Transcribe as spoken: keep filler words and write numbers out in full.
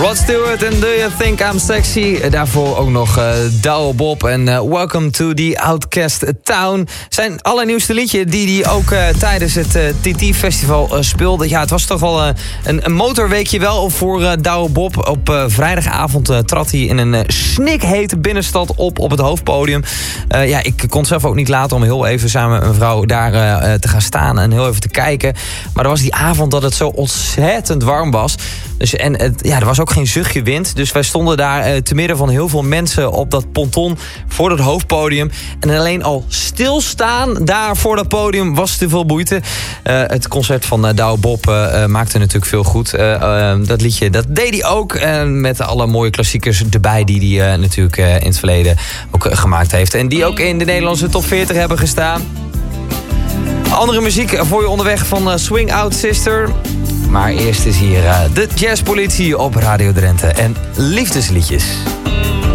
Rod Stewart en Do You Think I'm Sexy? Daarvoor ook nog uh, Douwe Bob en uh, Welcome to the Outcast Town. Zijn allernieuwste liedje die hij ook uh, tijdens het uh, T T-festival uh, speelde. Ja, het was toch wel uh, een, een motorweekje wel voor uh, Douwe Bob. Op uh, vrijdagavond uh, trad hij in een uh, snikhete binnenstad op op het hoofdpodium. Uh, ja, ik kon zelf ook niet laten om heel even samen met mijn vrouw daar uh, te gaan staan en heel even te kijken. Maar er was die avond dat het zo ontzettend warm was. Dus, en het, ja, er was ook geen zuchtje wind. Dus wij stonden daar uh, te midden van heel veel mensen op dat ponton voor het hoofdpodium. En alleen al stilstaan daar voor dat podium was te veel moeite. Uh, het concert van uh, Douwe Bob uh, maakte natuurlijk veel goed. Uh, uh, dat liedje, dat deed hij ook. Uh, met alle mooie klassiekers erbij die hij uh, natuurlijk uh, in het verleden ook uh, gemaakt heeft. En die ook in de Nederlandse top veertig hebben gestaan. Andere muziek voor je onderweg van uh, Swing Out Sister. Maar eerst is hier uh, de Jazzpolitie op Radio Drenthe en liefdesliedjes.